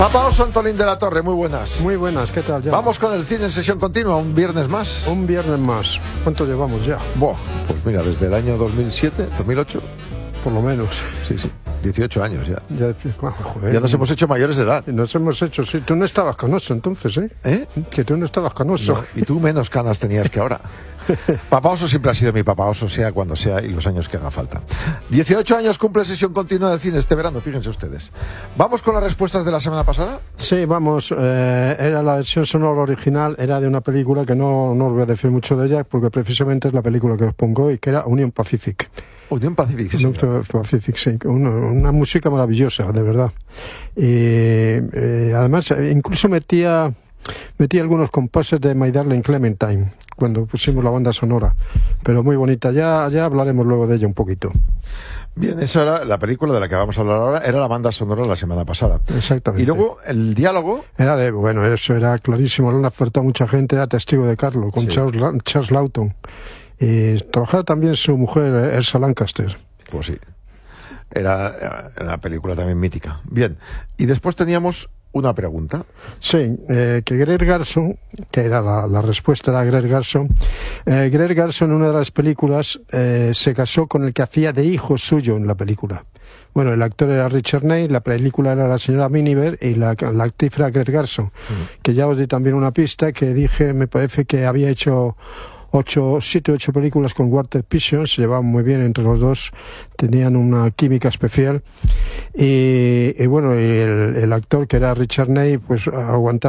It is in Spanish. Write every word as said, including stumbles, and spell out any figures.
Papá Oso, Antolín de la Torre, muy buenas. Muy buenas, ¿qué tal? Ya? Vamos con el cine en sesión continua, un viernes más. Un viernes más. ¿Cuánto llevamos ya? Buah, pues mira, desde el año dos mil siete, dos mil ocho. Por lo menos. Sí, sí, dieciocho años ya. Ya, bueno, joder, ya nos hemos hecho mayores de edad. Nos hemos hecho, sí. Tú no estabas canoso entonces, ¿eh? ¿Eh? Que tú no estabas canoso. No, y tú menos canas tenías que ahora. Papá Oso siempre ha sido mi Papá Oso, sea cuando sea y los años que haga falta. dieciocho años cumple sesión continua de cine este verano, fíjense ustedes. ¿Vamos con las respuestas de la semana pasada? Sí, vamos. Eh, era la versión sonora original, era de una película que no, no os voy a decir mucho de ella, porque precisamente es la película que os pongo hoy, que era Union Pacific. Union Pacific, sí. Union Pacific, sí. Una, una música maravillosa, de verdad. Y eh, además, incluso metía... Metí algunos compases de My Darling Clementine cuando pusimos la banda sonora, pero muy bonita. Ya, ya hablaremos luego de ella un poquito. Bien, esa era la película de la que vamos a hablar ahora, era la banda sonora la semana pasada. Exactamente. Y luego el diálogo... Era de, bueno, eso era clarísimo, lo han ofertado mucha gente, era Testigo de Carlo, con sí. Charles, Charles Lawton. Y trabajaba también su mujer, Elsa Lancaster. Pues sí, era, era una película también mítica. Bien, y después teníamos... una pregunta. Sí, eh, que Greer Garson, que era la, la respuesta era Greer Garson, eh, Greer Garson en una de las películas eh, se casó con el que hacía de hijo suyo en la película. Bueno, el actor era Richard Ney, la película era la señora Miniver y la, la actriz era Greer Garson, mm. que ya os di también una pista que dije, me parece que había hecho ocho, siete, ocho películas con Walter Pison, se llevaban muy bien entre los dos, tenían una química especial y, y bueno, y el, el actor que era Richard Ney, pues aguantaba